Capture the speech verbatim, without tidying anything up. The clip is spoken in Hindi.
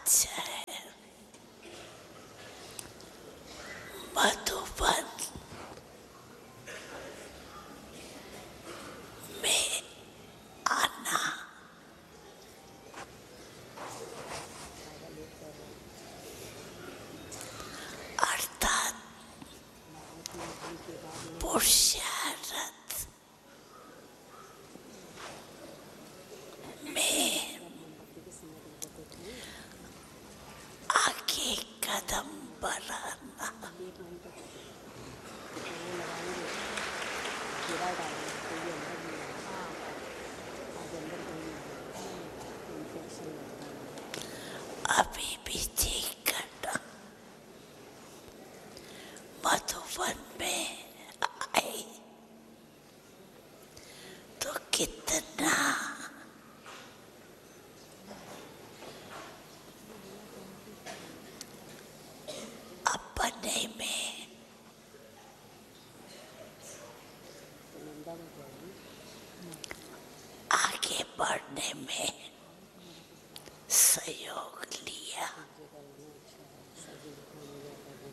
है मधुबन में आना। अर्थात पुरुषार्थ में आगे कदम बढ़ाना। अभी भी ठीक करना। मधुबन में आए तो कितना अपने में आगे बढ़ने में